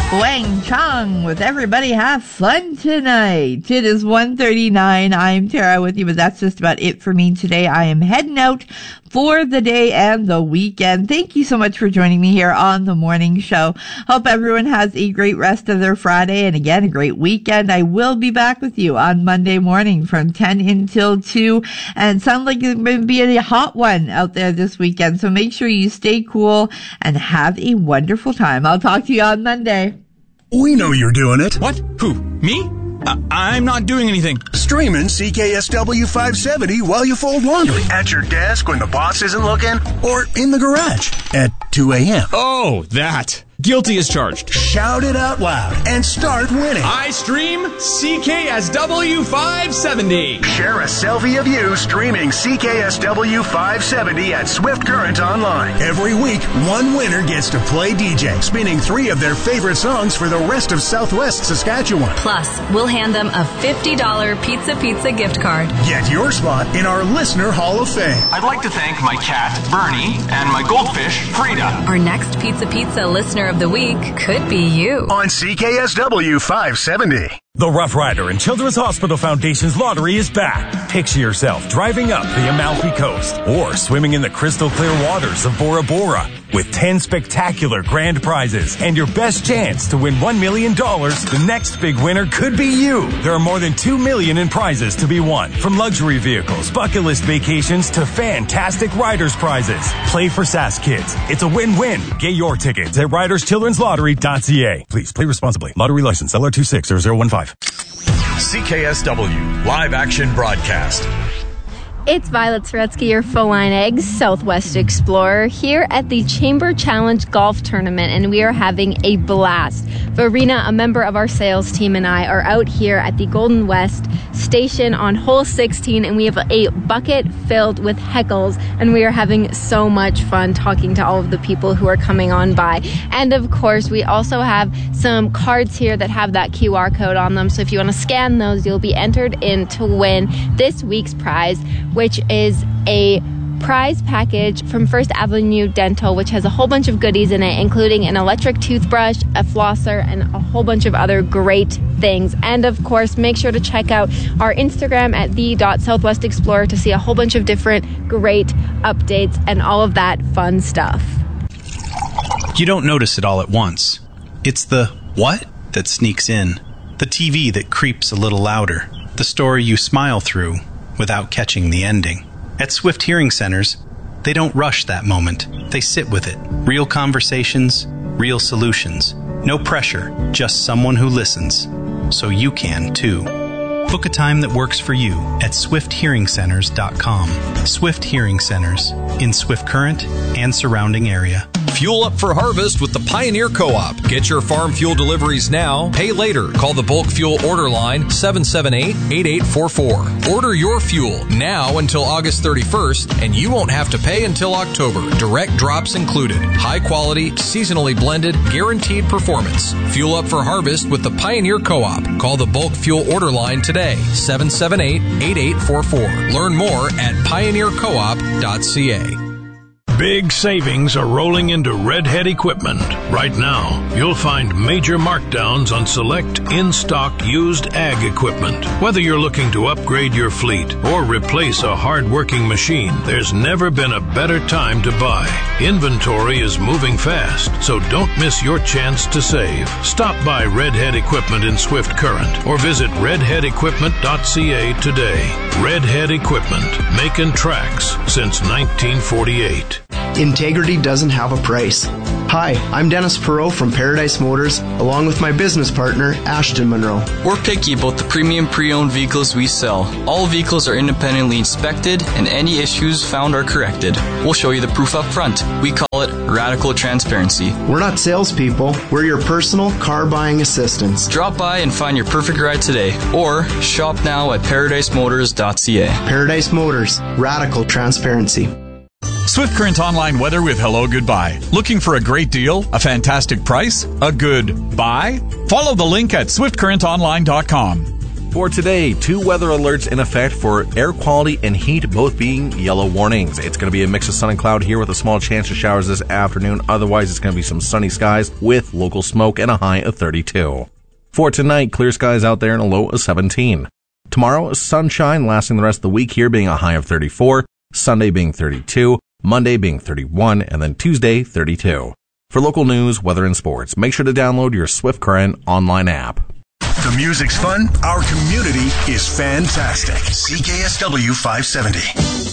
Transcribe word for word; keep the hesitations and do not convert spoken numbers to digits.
Wang Chung with Everybody Have Fun Tonight. It is one thirty-nine. I'm Tara with you, but that's just about it for me today. I am heading out for the day and the weekend. Thank you so much for joining me here on the morning show. Hope everyone has a great rest of their Friday and again, a great weekend. I will be back with you on Monday morning from ten until two, and it sounds like it's going to be a hot one out there this weekend. So make sure you stay cool and have a wonderful time. I'll talk to you on Monday. We know you're doing it. What? Who? Me? I- I'm not doing anything. Streaming C K S W five seventy while you fold laundry. At your desk when the boss isn't looking. Or in the garage at two a.m. Oh, that. Guilty as charged. Shout it out loud and start winning. I stream C K S W five seventy. Share a selfie of you streaming C K S W five seventy at Swift Current Online. Every week, one winner gets to play D J, spinning three of their favorite songs for the rest of Southwest Saskatchewan. Plus, we'll hand them a fifty dollars Pizza Pizza gift card. Get your spot in our Listener Hall of Fame. I'd like to thank my cat, Bernie, and my goldfish, Frida. Our next Pizza Pizza listener of the week could be you. On C K S W five seventy. The Rough Rider and Children's Hospital Foundation's lottery is back. Picture yourself driving up the Amalfi Coast or swimming in the crystal clear waters of Bora Bora with ten spectacular grand prizes and your best chance to win one million dollars. The next big winner could be you. There are more than two million dollars in prizes to be won, from luxury vehicles, bucket list vacations to fantastic riders prizes. Play for Sask Kids. It's a win-win. Get your tickets at riders children's lottery dot c a. Please play responsibly. Lottery license L R two six zero zero one five. C K S W live action broadcast. It's Violet Soretsky, your Full Line Eggs Southwest Explorer, here at the Chamber Challenge Golf Tournament, and we are having a blast. Verena, a member of our sales team, and I are out here at the Golden West Station on hole sixteen, and we have a bucket filled with heckles, and we are having so much fun talking to all of the people who are coming on by. And of course, we also have some cards here that have that Q R code on them, so if you want to scan those, you'll be entered in to win this week's prize, which is a prize package from First Avenue Dental, which has a whole bunch of goodies in it, including an electric toothbrush, a flosser, and a whole bunch of other great things. And of course, make sure to check out our Instagram at the dot southwest explorer to see a whole bunch of different great updates and all of that fun stuff. You don't notice it all at once. It's the what that sneaks in, the T V that creeps a little louder, the story you smile through without catching the ending. At Swift Hearing Centers, they don't rush that moment. They sit with it. Real conversations, real solutions. No pressure, just someone who listens. So you can, too. Book a time that works for you at swift hearing centers dot com. Swift Hearing Centers in Swift Current and surrounding area. Fuel up for harvest with the Pioneer Co-op. Get your farm fuel deliveries now. Pay later. Call the bulk fuel order line seven seven eight, eight eight four four. Order your fuel now until August thirty-first, and you won't have to pay until October. Direct drops included. High quality, seasonally blended, guaranteed performance. Fuel up for harvest with the Pioneer Co-op. Call the bulk fuel order line today, seven seven eight, eight eight four four. Learn more at pioneer co op dot c a. Big savings are rolling into Redhead Equipment. Right now, you'll find major markdowns on select in-stock used ag equipment. Whether you're looking to upgrade your fleet or replace a hard-working machine, there's never been a better time to buy. Inventory is moving fast, so don't miss your chance to save. Stop by Redhead Equipment in Swift Current or visit redhead equipment dot c a today. Redhead Equipment, making tracks since nineteen forty-eight. Integrity doesn't have a price. Hi, I'm Dennis Perot from Paradise Motors, along with my business partner, Ashton Monroe. We're picky about the premium pre-owned vehicles we sell. All vehicles are independently inspected, and any issues found are corrected. We'll show you the proof up front. We call it radical transparency. We're not salespeople. We're your personal car buying assistants. Drop by and find your perfect ride today, or shop now at paradise motors dot c a. Paradise Motors, radical transparency. Swift Current Online weather with Hello Goodbye. Looking for a great deal, a fantastic price, a good buy? Follow the link at swift current online dot com. For today, two weather alerts in effect for air quality and heat, both being yellow warnings. It's going to be a mix of sun and cloud here with a small chance of showers this afternoon. Otherwise, it's going to be some sunny skies with local smoke and a high of thirty-two. For tonight, clear skies out there and a low of seventeen. Tomorrow, sunshine lasting the rest of the week here being a high of thirty-four, Sunday being thirty-two, Monday being thirty-one, and then Tuesday, thirty-two. For local news, weather, and sports, make sure to download your Swift Current online app. The music's fun. Our community is fantastic. C K S W five seventy.